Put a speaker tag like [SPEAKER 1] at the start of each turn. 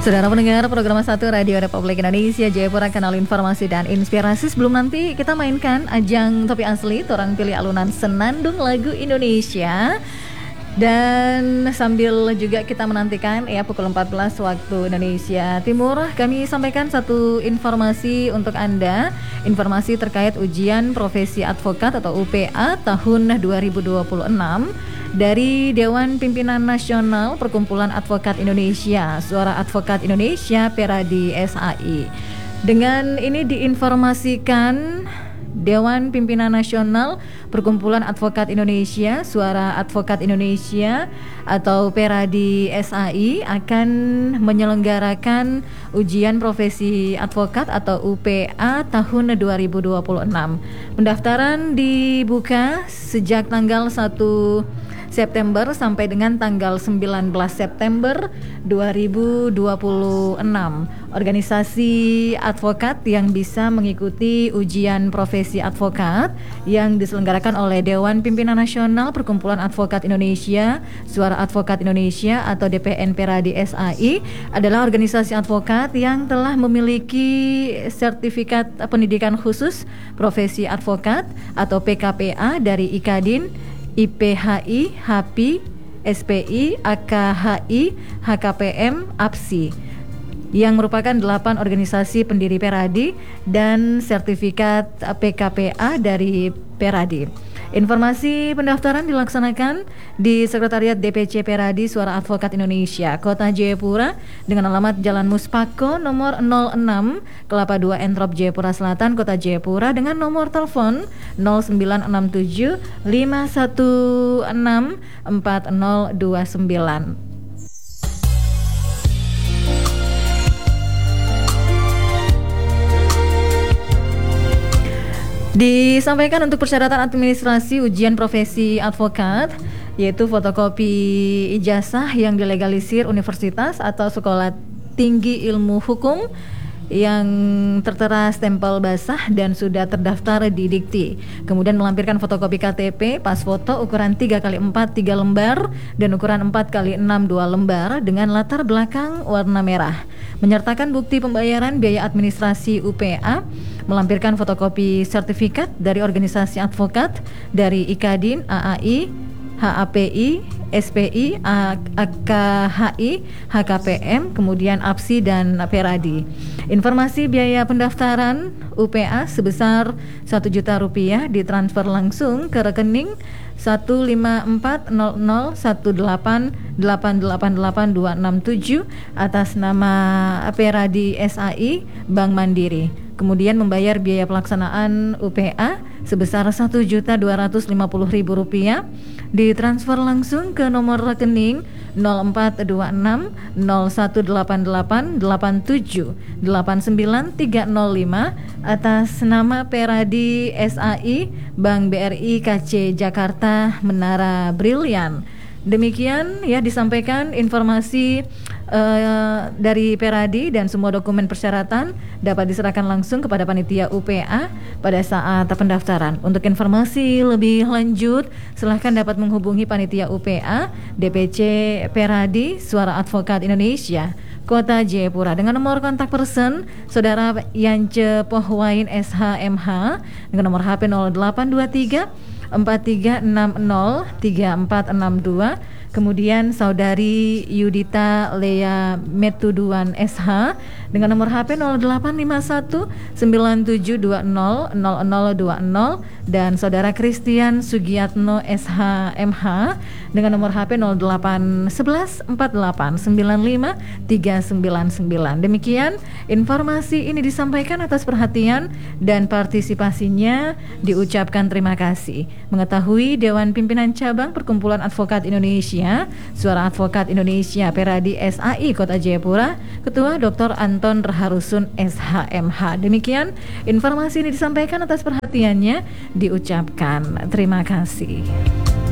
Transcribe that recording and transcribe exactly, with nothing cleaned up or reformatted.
[SPEAKER 1] Saudara pendengar program satu Radio Republik Indonesia Jayapura, kanal informasi dan inspirasi. Sebelum nanti kita mainkan ajang topi asli, torang pilih alunan senandung lagu Indonesia. Dan sambil juga kita menantikan ya pukul empat belas waktu Indonesia Timur, kami sampaikan satu informasi untuk Anda. Informasi terkait ujian profesi advokat atau U P A tahun dua ribu dua puluh enam dari Dewan Pimpinan Nasional Perkumpulan Advokat Indonesia, Suara Advokat Indonesia, Peradi S A I. Dengan ini diinformasikan Dewan Pimpinan Nasional Perkumpulan Advokat Indonesia, Suara Advokat Indonesia atau Peradi S A I akan menyelenggarakan ujian profesi advokat atau U P A tahun dua ribu dua puluh enam. Pendaftaran dibuka sejak tanggal satu September sampai dengan tanggal sembilan belas September dua ribu dua puluh enam. Organisasi advokat yang bisa mengikuti ujian profesi advokat yang diselenggarakan oleh Dewan Pimpinan Nasional Perkumpulan Advokat Indonesia, Suara Advokat Indonesia atau D P N Peradi S A I adalah organisasi advokat yang telah memiliki sertifikat pendidikan khusus profesi advokat atau P K P A dari IKADIN, I P H I, H P I, S P I, A K H I, H K P M, A P S I yang merupakan delapan organisasi pendiri Peradi dan sertifikat P K P A dari Peradi. Informasi pendaftaran dilaksanakan di Sekretariat D P C Peradi Suara Advokat Indonesia, Kota Jayapura dengan alamat Jalan Muspako nomor nol enam Kelapa dua Entrop Jayapura Selatan, Kota Jayapura dengan nomor telepon nol sembilan enam tujuh lima satu enam empat nol dua sembilan. Disampaikan untuk persyaratan administrasi ujian profesi advokat, yaitu fotokopi ijazah yang dilegalisir universitas atau sekolah tinggi ilmu hukum yang tertera stempel basah dan sudah terdaftar di Dikti. Kemudian melampirkan fotokopi K T P, pas foto ukuran tiga kali empat tiga lembar dan ukuran empat kali enam dua lembar dengan latar belakang warna merah. Menyertakan bukti pembayaran biaya administrasi U P A, melampirkan fotokopi sertifikat dari organisasi advokat dari IKADIN, A A I, H A P I, S P I, A K H I, H K P M, kemudian A P S I dan Peradi. Informasi biaya pendaftaran U P A sebesar satu juta rupiah ditransfer langsung ke rekening satu lima empat nol nol satu delapan delapan delapan delapan dua enam tujuh atas nama Peradi S A I Bank Mandiri. Kemudian membayar biaya pelaksanaan U P A sebesar satu juta dua ratus lima puluh ribu rupiah ditransfer langsung ke nomor rekening nol empat dua enam nol satu delapan delapan delapan tujuh delapan sembilan tiga nol lima atas nama Peradi S A I Bank B R I K C Jakarta Menara Brilian. Demikian ya disampaikan informasi uh, dari Peradi dan semua dokumen persyaratan dapat diserahkan langsung kepada panitia U P A pada saat pendaftaran. Untuk informasi lebih lanjut silahkan dapat menghubungi panitia U P A D P C Peradi Suara Advokat Indonesia Kota Jayapura dengan nomor kontak person Saudara Yance Pohwain S H M H dengan nomor H P nol delapan dua tiga empat tiga enam nol tiga empat enam dua. Kemudian Saudari Yudita Lea Metuduan S H dengan nomor H P nol delapan lima satu sembilan tujuh dua nol nol nol dua nol dan Saudara Christian Sugiatno S H M H dengan nomor H P nol delapan sebelas empat delapan sembilan lima tiga sembilan sembilan. Demikian informasi ini disampaikan atas perhatian dan partisipasinya diucapkan terima kasih. Mengetahui Dewan Pimpinan Cabang Perkumpulan Advokat Indonesia, Suara Advokat Indonesia Peradi S A I Kota Jayapura, Ketua Doktor Anton Raharusun S H M H. Demikian informasi ini disampaikan atas perhatiannya diucapkan terima kasih.